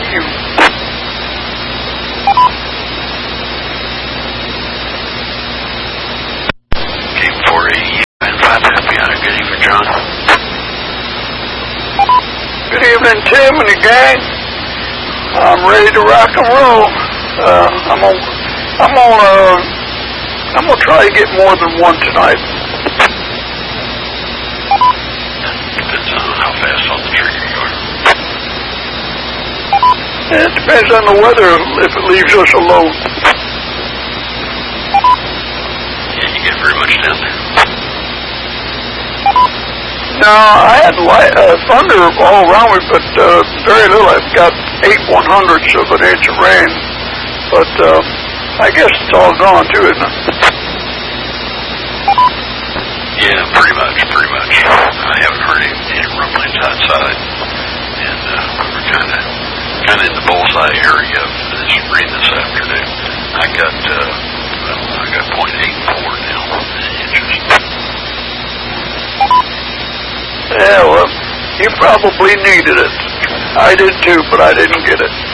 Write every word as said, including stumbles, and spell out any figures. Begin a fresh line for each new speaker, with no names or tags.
you.
Game four eighty and five Albion. Good evening, John.
Good evening, Tim and the gang. I'm ready to rock and roll. Uh, I'm gonna, I'm gonna, uh, I'm gonna try to get more than one tonight.
Depends on how fast on the trigger you are.
It depends on the weather if it leaves us alone.
Yeah, you get very much down there.
No, I had light, uh, thunder all around me, but uh, very little. I've got eight one hundredths of an inch of rain, but uh, I guess it's all gone too, isn't it?
Yeah, pretty much, pretty much. I haven't heard any, any rumblings outside, and uh, we were kind of, kind of in the bullseye area of this rain this afternoon. I got, uh, well, I got point eight four now inches.
Yeah, well, you probably needed it. I did too, but I didn't get it.